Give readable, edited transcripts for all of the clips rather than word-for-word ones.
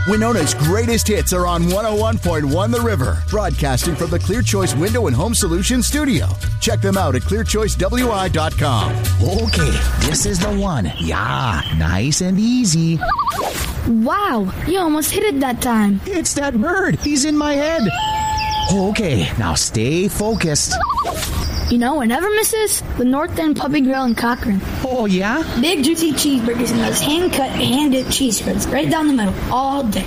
Winona's greatest hits are on 101.1 The River, broadcasting from the Clear Choice Window and Home Solutions studio. Check them out at clearchoicewi.com. Okay, this is the one. Yeah, nice and easy. Wow, you almost hit it that time. It's that bird. He's in my head. Okay, now stay focused. You know what never misses? The North End Puppy Grill in Cochrane. Oh, yeah? Big, juicy cheeseburgers and those hand-cut, hand-dipped cheese spreads right down the middle all day.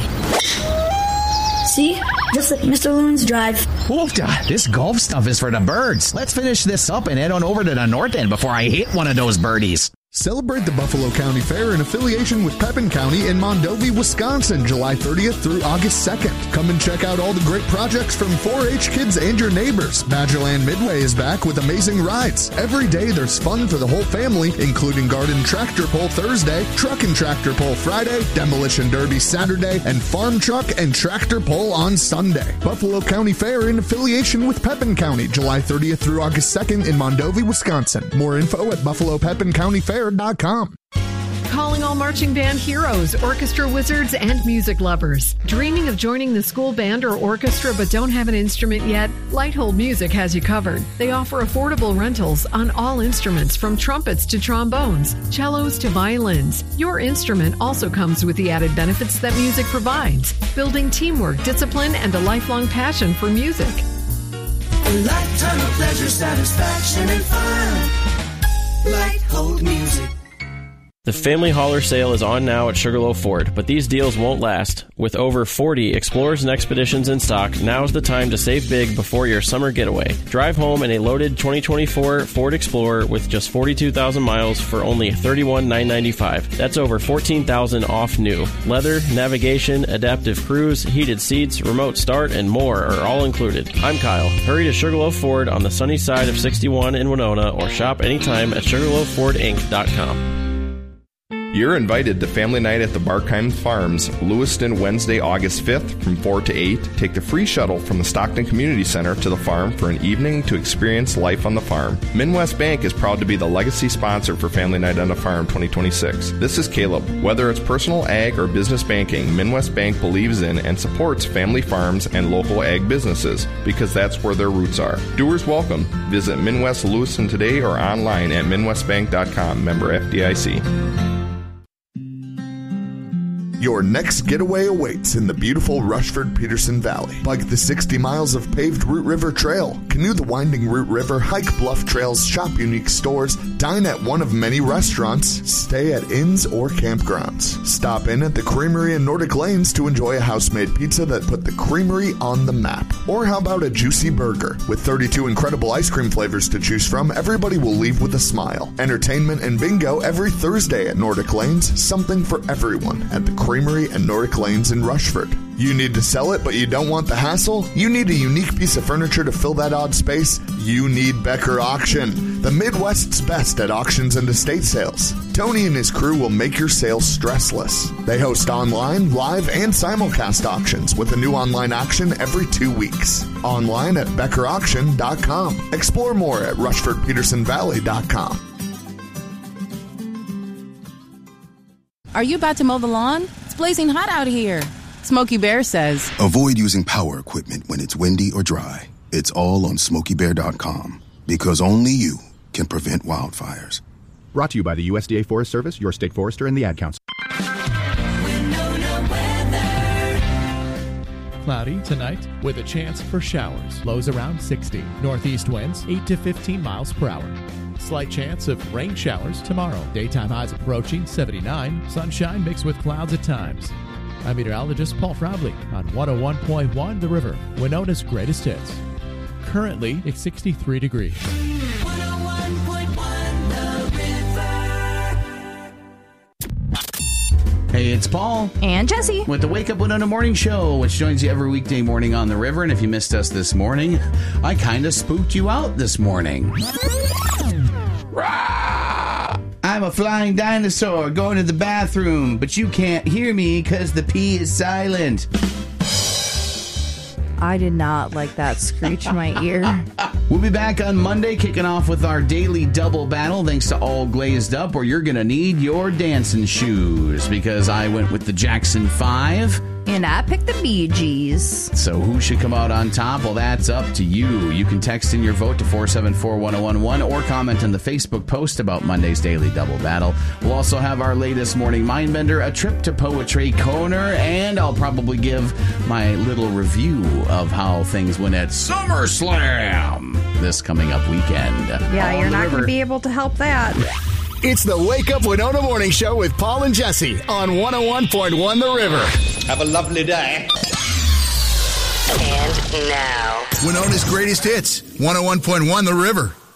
See? Just like Mr. Loon's Drive. Oofda, this golf stuff is for the birds. Let's finish this up and head on over to the North End before I hit one of those birdies. Celebrate the Buffalo County Fair in affiliation with Pepin County in Mondovi, Wisconsin, July 30th through August 2nd. Come and check out all the great projects from 4-H kids and your neighbors. Badgerland Midway is back with amazing rides. Every day there's fun for the whole family, including Garden Tractor Pull Thursday, Truck and Tractor Pull Friday, Demolition Derby Saturday, and Farm Truck and Tractor Pull on Sunday. Buffalo County Fair in affiliation with Pepin County, July 30th through August 2nd in Mondovi, Wisconsin. More info at BuffaloPepinCountyFair.com. Calling all marching band heroes, orchestra wizards, and music lovers. Dreaming of joining the school band or orchestra but don't have an instrument yet? Lighthold Music has you covered. They offer affordable rentals on all instruments from trumpets to trombones, cellos to violins. Your instrument also comes with the added benefits that music provides, building teamwork, discipline, and a lifelong passion for music. A lifetime of pleasure, satisfaction, and fun. Lighthold Music. The Family Hauler sale is on now at Sugarloaf Ford, but these deals won't last. With over 40 Explorers and Expeditions in stock, now's the time to save big before your summer getaway. Drive home in a loaded 2024 Ford Explorer with just 42,000 miles for only $31,995. That's over $14,000 off new. Leather, navigation, adaptive cruise, heated seats, remote start, and more are all included. I'm Kyle. Hurry to Sugarloaf Ford on the sunny side of 61 in Winona or shop anytime at SugarloafFordInc.com. You're invited to Family Night at the Barkheim Farms, Lewiston, Wednesday, August 5th from 4 to 8. Take the free shuttle from the Stockton Community Center to the farm for an evening to experience life on the farm. Midwest Bank is proud to be the legacy sponsor for Family Night on the Farm 2026. This is Caleb. Whether it's personal ag or business banking, Midwest Bank believes in and supports family farms and local ag businesses because that's where their roots are. Doers welcome. Visit Midwest Lewiston today or online at MidwestBank.com. Member FDIC. Your next getaway awaits in the beautiful Rushford-Peterson Valley. Bike the 60 miles of paved Root River Trail, canoe the winding Root River, hike bluff trails, shop unique stores, dine at one of many restaurants, stay at inns or campgrounds. Stop in at the Creamery in Nordic Lanes to enjoy a house-made pizza that put the Creamery on the map. Or how about a juicy burger? With 32 incredible ice cream flavors to choose from, everybody will leave with a smile. Entertainment and bingo every Thursday at Nordic Lanes, something for everyone at the Creamery and Nordic Lanes in Rushford. You need to sell it, but you don't want the hassle? You need a unique piece of furniture to fill that odd space? You need Becker Auction, the Midwest's best at auctions and estate sales. Tony and his crew will make your sales stressless. They host online, live, and simulcast auctions with a new online auction every 2 weeks. Online at BeckerAuction.com. Explore more at RushfordPetersonValley.com. Are you about to mow the lawn? It's blazing hot out here. Smokey Bear says, avoid using power equipment when it's windy or dry. It's all on SmokeyBear.com because only you can prevent wildfires. Brought to you by the USDA Forest Service, your state forester, and the Ad Council. Cloudy tonight with a chance for showers. Lows around 60. Northeast winds 8 to 15 miles per hour. Slight chance of rain showers tomorrow. Daytime highs approaching 79. Sunshine mixed with clouds at times. I'm meteorologist Paul Frobley on 101.1 The River, Winona's greatest hits. Currently, it's 63 degrees. 101.1 The River. Hey, it's Paul. And Jesse. With the Wake Up Winona Morning Show, which joins you every weekday morning on The River. And if you missed us this morning, I kind of spooked you out this morning. I'm a flying dinosaur going to the bathroom, but you can't hear me because the P is silent. I did not like that screech in my ear. We'll be back on Monday, kicking off with our daily double battle, thanks to All Glazed Up, where you're going to need your dancing shoes, because I went with the Jackson 5, And I picked the Bee Gees. So who should come out on top? Well, that's up to you. You can text in your vote to 474-1011 or comment on the Facebook post about Monday's Daily Double Battle. We'll also have our latest Morning Mindbender, a trip to Poetry Corner, and I'll probably give my little review of how things went at SummerSlam this coming up weekend. Yeah, you're not going to be able to help that. It's the Wake Up Winona Morning Show with Paul and Jesse on 101.1 The River. Have a lovely day. And now, Winona's greatest hits, 101.1 The River.